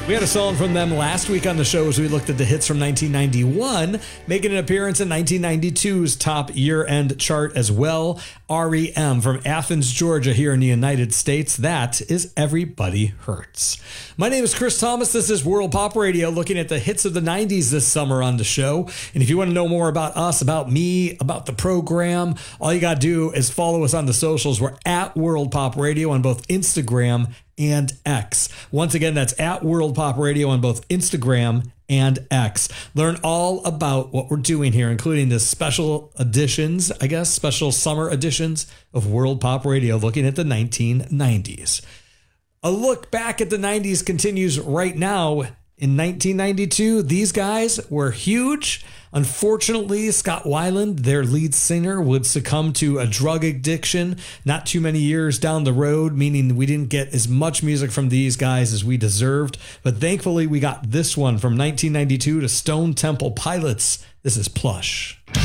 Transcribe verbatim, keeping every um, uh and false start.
We had a song from them last week on the show as we looked at the hits from nineteen ninety-one, making an appearance in nineteen ninety-two's top year-end chart as well. R E M from Athens, Georgia, here in the United States. That is Everybody Hurts. My name is Chris Thomas. This is World Pop Radio, looking at the hits of the nineties this summer on the show. And if you want to know more about us, about me, about the program, all you got to do is follow us on the socials. We're at World Pop Radio on both Instagram and X. Once again, that's at World Pop Radio on both Instagram and X. Learn all about what we're doing here, including the special editions, I guess, special summer editions of World Pop Radio, looking at the nineteen nineties. A look back at the nineties continues right now. In nineteen ninety-two, these guys were huge. Unfortunately, Scott Weiland, their lead singer, would succumb to a drug addiction not too many years down the road, meaning we didn't get as much music from these guys as we deserved. But thankfully, we got this one from nineteen ninety-two to Stone Temple Pilots. This is Plush.